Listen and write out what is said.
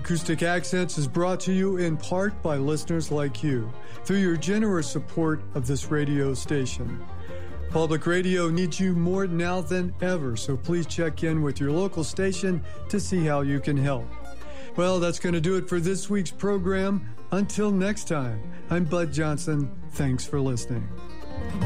Acoustic Accents is brought to you in part by listeners like you through your generous support of this radio station. Public radio needs you more now than ever, so please check in with your local station to see how you can help. Well, that's going to do it for this week's program. Until next time, I'm Bud Johnson. Thanks for listening.